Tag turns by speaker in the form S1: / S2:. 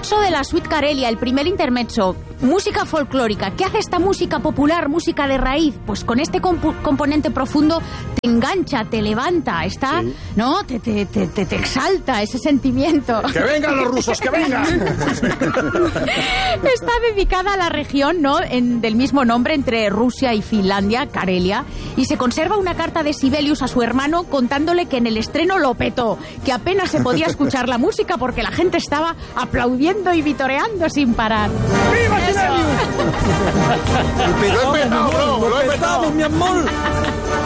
S1: intermezzo de la Suite Karelia, el primer intermezzo, música folclórica. ¿Qué hace esta música popular, música de raíz? Pues con este componente profundo te engancha, te levanta, está, sí, ¿no? Te exalta ese sentimiento.
S2: ¡Que vengan los rusos, que vengan!
S1: Está dedicada a la región, ¿no? Del mismo nombre, entre Rusia y Finlandia, Karelia, y se conserva una carta de Sibelius a su hermano contándole que en el estreno lo petó, que apenas se podía escuchar la música porque la gente estaba aplaudiendo y vitoreando sin parar.
S2: ¡Viva Sibelius!
S3: Lo he petado, mi amor.